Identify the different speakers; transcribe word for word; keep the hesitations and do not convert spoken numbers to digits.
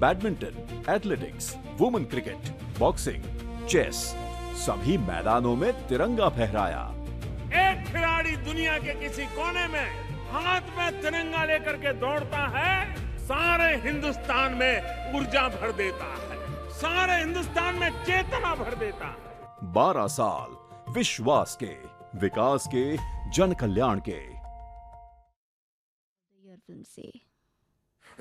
Speaker 1: Badminton, athletics, women cricket, boxing, chess, सभी मैदानों में तिरंगा फहराया।
Speaker 2: एक खिलाड़ी दुनिया के किसी कोने में हाथ में तिरंगा लेकर के दौड़ता है, सारे हिंदुस्तान में ऊर्जा भर देता है, सारे हिंदुस्तान में चेतना भर देता है।
Speaker 1: बारह साल विश्वास के, विकास के, जन कल्याण के।
Speaker 3: फिल्म से